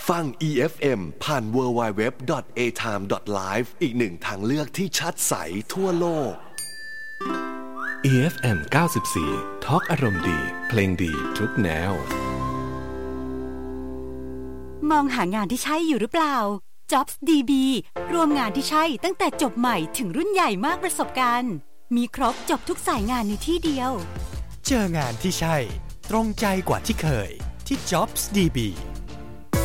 ฟัง EFM ผ่าน www.atime.live อีกหนึ่งทางเลือกที่ชัดใสทั่วโลก EFM 94 ทอล์กอารมณ์ดีเพลงดีทุกแนวมองหางานที่ใช่อยู่หรือเปล่า Jobs DB รวมงานที่ใช่ตั้งแต่จบใหม่ถึงรุ่นใหญ่มากประสบการณ์มีครบจบทุกสายงานในที่เดียวเจองานที่ใช่ตรงใจกว่าที่เคยที่ Jobs DB